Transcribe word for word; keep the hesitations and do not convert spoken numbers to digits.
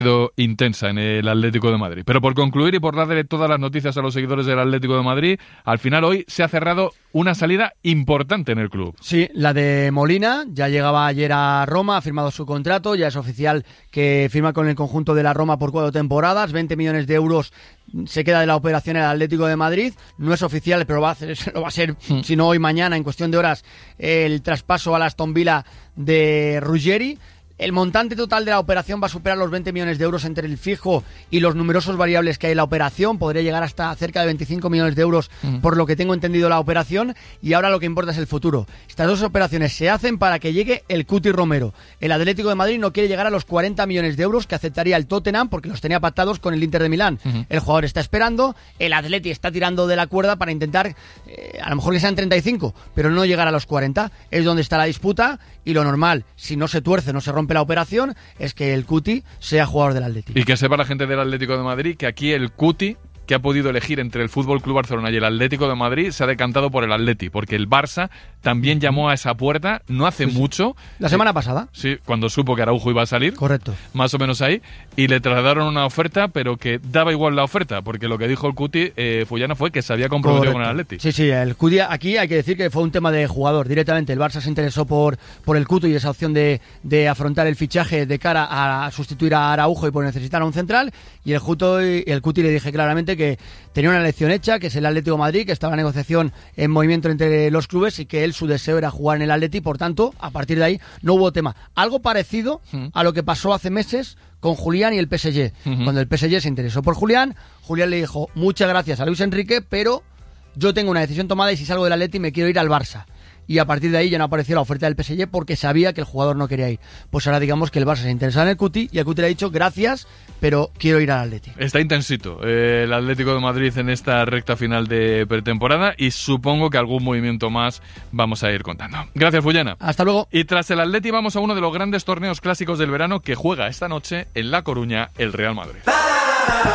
intensa en el Atlético de Madrid. Pero por concluir y por darle todas las noticias a los seguidores del Atlético de Madrid, al final hoy se ha cerrado una salida importante en el club. Sí, la de Molina, ya llegaba ayer a Roma, ha firmado su contrato, ya es oficial que firma con el conjunto de la Roma por cuatro temporadas, veinte millones de euros se queda de la operación el Atlético de Madrid, no es oficial, pero va a ser, lo va a ser, mm. si no hoy, mañana, en cuestión de horas, el traspaso al Aston Villa de Ruggeri. El montante total de la operación va a superar los veinte millones de euros entre el fijo y los numerosos variables que hay en la operación. Podría llegar hasta cerca de veinticinco millones de euros, mm. por lo que tengo entendido la operación. Y ahora lo que importa es el futuro. Estas dos operaciones se hacen para que llegue el Cuti Romero. El Atlético de Madrid no quiere llegar a los cuarenta millones de euros que aceptaría el Tottenham porque los tenía pactados con el Inter de Milán. Mm. El jugador está esperando, el Atleti está tirando de la cuerda para intentar, eh, a lo mejor que sean treinta y cinco, pero no llegar a los cuarenta. Es donde está la disputa y lo normal, si no se tuerce, no se rompe la operación, es que el Cuti sea jugador del Atlético. Y que sepa la gente del Atlético de Madrid que aquí el Cuti, que ha podido elegir entre el F C Barcelona y el Atlético de Madrid, se ha decantado por el Atleti, porque el Barça también llamó a esa puerta no hace sí, mucho. La semana eh, pasada. Sí, cuando supo que Araujo iba a salir. Correcto. Más o menos ahí. Y le trasladaron una oferta, pero que daba igual la oferta, porque lo que dijo el Cuti, eh, Fullana, fue que se había comprometido Correcto. Con el Atleti. Sí, sí, el Cuti aquí hay que decir que fue un tema de jugador. Directamente el Barça se interesó por, por el Cuti y esa opción de, de afrontar el fichaje de cara a sustituir a Araujo y por necesitar a un central. Y el, Juto, el Cuti le dije claramente que tenía una elección hecha, que es el Atlético de Madrid, que estaba la negociación en movimiento entre los clubes y que él, su deseo era jugar en el Atleti, por tanto, a partir de ahí no hubo tema. Algo parecido a lo que pasó hace meses con Julián y el P S G. Uh-huh. Cuando el P S G se interesó por Julián, Julián le dijo, muchas gracias a Luis Enrique, pero yo tengo una decisión tomada y si salgo del Atleti me quiero ir al Barça. Y a partir de ahí ya no apareció la oferta del P S G porque sabía que el jugador no quería ir. Pues ahora digamos que el Barça se interesaba en el Cuti y el Cuti le ha dicho gracias, pero quiero ir al Atleti. Está intensito eh, el Atlético de Madrid en esta recta final de pretemporada y supongo que algún movimiento más vamos a ir contando. Gracias, Fullana. Hasta luego. Y tras el Atleti vamos a uno de los grandes torneos clásicos del verano que juega esta noche en La Coruña el Real Madrid.